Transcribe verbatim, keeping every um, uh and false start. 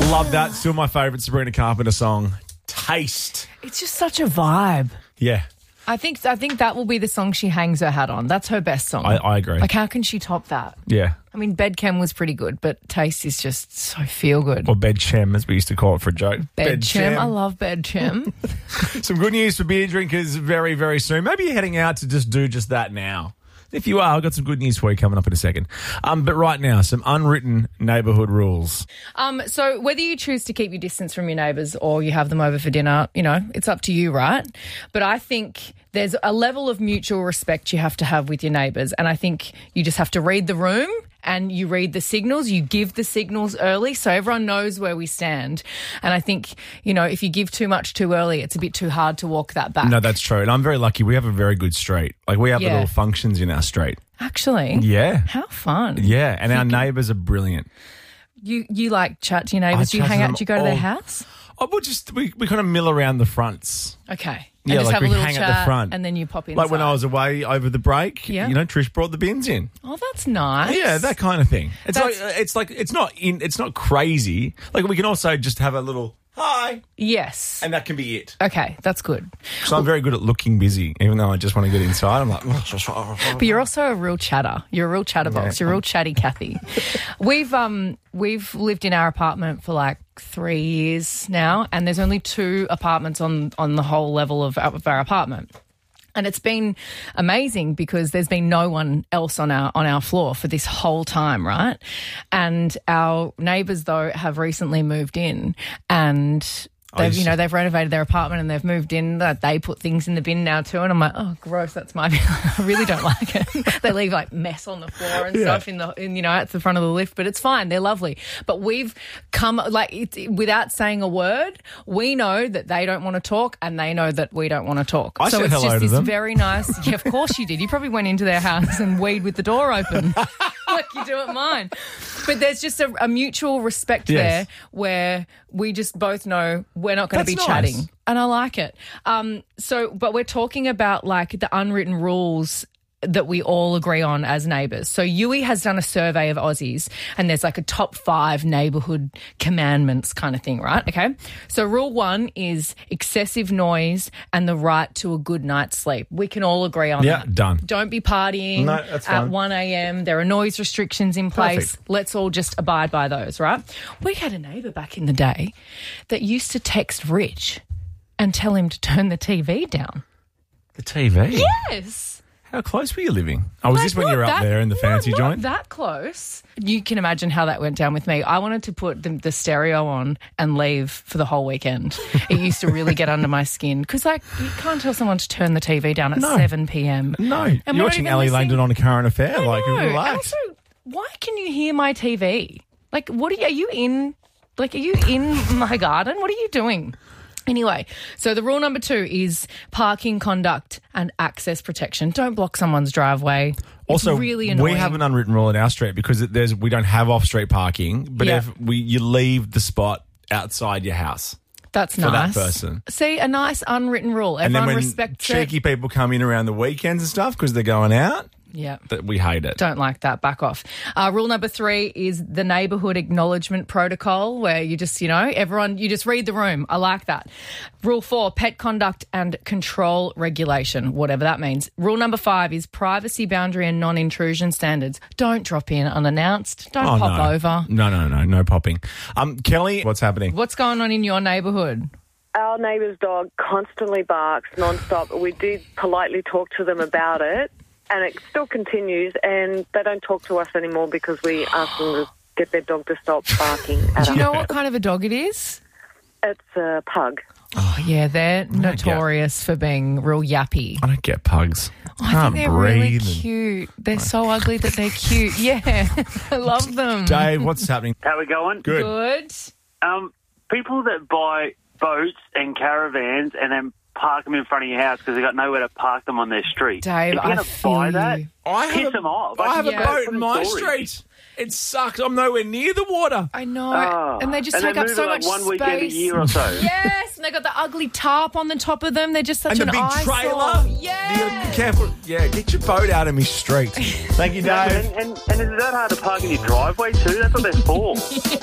Love that. Still my favourite Sabrina Carpenter song, Taste. It's just such a vibe. Yeah, I think I think that will be the song she hangs her hat on. That's her best song. I, I agree. Like, how can she top that? Yeah. I mean, Bed Chem was pretty good, but Taste is just so feel good. Or Bed Chem, as we used to call it for a joke. Bed Chem. I love Bed Chem. Some good news for beer drinkers very, very soon. Maybe you're heading out to just do just that now. If you are, I've got some good news for you coming up in a second. Um, but right now, some unwritten neighbourhood rules. Um, so whether you choose to keep your distance from your neighbours or you have them over for dinner, you know, it's up to you, right? But I think there's a level of mutual respect you have to have with your neighbours, and I think you just have to read the room and you read the signals, you give the signals early so everyone knows where we stand. And I think, you know, if you give too much too early, it's a bit too hard to walk that back. No, that's true. And I'm very lucky. We have a very good street. Like, we have Yeah. little functions in our street. Actually? Yeah. How fun. Yeah, and our neighbours are brilliant. You you like chat to your neighbours? I Do you chat to hang out? them Do you go to their all- house? Oh, we'll just, we, we kind of mill around the fronts. Okay. Yeah, and just like have we a little hang chat at the front. and then you pop inside. Like when I was away over the break, Yeah. you know, Trish brought the bins in. Oh, that's nice. Yeah, that kind of thing. It's That's- like it's like it's not in it's not crazy. Like, we can also just have a little hi, Yes. and that can be it. Okay, that's good. So I'm very good at looking busy, even though I just want to get inside. I'm like, But you're also a real chatter. You're a real chatterbox. Yeah. You're a real chatty Kathy. We've um we've lived in our apartment for like three years now, and there's only two apartments on on the whole level of, of our apartment. And it's been amazing because there's been no one else on our on our floor for this whole time, right? And our neighbours, though, have recently moved in, and they've you know they've renovated their apartment and they've moved in. That they put things in the bin now too, and I'm like, oh, gross. That's my bin. I really don't like it. They leave like mess on the floor and Yeah. stuff in the in, you know at the front of the lift, but it's fine. They're lovely. But we've come like it's, without saying a word, we know that they don't want to talk, and they know that we don't want to talk. I so said it's hello just to this them. very nice. Yeah, of course you did. You probably went into their house and weed with the door open, like you do at mine. But there's just a, a mutual respect Yes. there where we just both know we're not going to be That's nice. chatting. And I like it. Um, so, but we're talking about like the unwritten rules that we all agree on as neighbours. So Yui has done a survey of Aussies, and there's like a top five neighbourhood commandments kind of thing, right? Okay. So rule one is excessive noise and the right to a good night's sleep. We can all agree on Yeah, that. done. Don't be partying No, that's at fine. one a.m. There are noise restrictions in place. Perfect. Let's all just abide by those, right? We had a neighbour back in the day that used to text Rich and tell him to turn the T V down. the T V. Yes. How close were you living? Oh, was Like, this when not you were up that- there in the fancy not, joint? Not that close. You can imagine how that went down with me. I wanted to put the, the stereo on and leave for the whole weekend. It used to really get under my skin because, like, you can't tell someone to turn the T V down at No. seven p.m. No, And you're we're not watching even Ali listening- Langdon on A Current Affair. I Like, know. And relax. also, why can you hear my T V? Like, what are you, are you in? Like, are you in my garden? What are you doing? Anyway, so the rule number two is parking conduct and access protection. Don't block someone's driveway. Also, it's really annoying. we have an unwritten rule in our street because it- there's we don't have off-street parking. But Yeah. if we you leave the spot outside your house, That's for that nice. person. See, a nice unwritten rule. and then Everyone when respects cheeky it. people come in around the weekends and stuff because they're going out, Yeah. that we hate it. Don't like that. Back off. Uh, rule number three is the neighbourhood acknowledgement protocol, where you just, you know, everyone, you just read the room. I like that. Rule four, pet conduct and control regulation, whatever that means. Rule number five is privacy boundary and non-intrusion standards. Don't drop in unannounced. Don't Oh, pop no. over. No, no, no, no popping. Um, Kelly, what's happening? What's going on in your neighbourhood? Our neighbour's dog constantly barks non-stop. We did politely talk to them about it, and it still continues, and they don't talk to us anymore because we ask them to get their dog to stop barking at Do us. you know what kind of a dog it is? It's a pug. Oh, yeah, they're get- notorious for being real yappy. I don't get pugs. Oh, I Can't think they're really breathe and- cute. They're so ugly that they're cute. Yeah, I love them. Dave, what's happening? How we going? Good. Good. Um, people that buy boats and caravans and then park them in front of your house because they've got nowhere to park them on their street. Dave, if you're I going to feel buy you. that, I have piss a- them off. I have Yeah. a boat Put in them my storage. street. It sucks. I'm nowhere near the water. I know. Oh. And they just and take they up move so it like much one space. weekend a year or so. Yes, and they got the ugly tarp on the top of them. They're just such And the an big eyesore. trailer. You Yeah. gotta be careful. Yeah, get your boat out of me street. Thank you, Dave. And, and, and is it that hard to park in your driveway too? That's what they're for.